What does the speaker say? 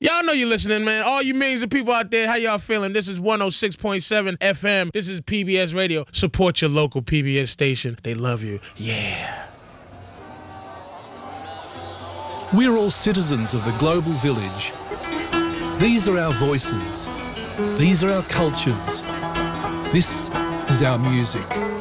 Y'all know you're listening, man. All you millions of people out there, how y'all feeling? This is 106.7 FM. This is PBS Radio. Support your local PBS station. They love you. Yeah. We're all citizens of the global village. These are our voices. These are our cultures. This is our music.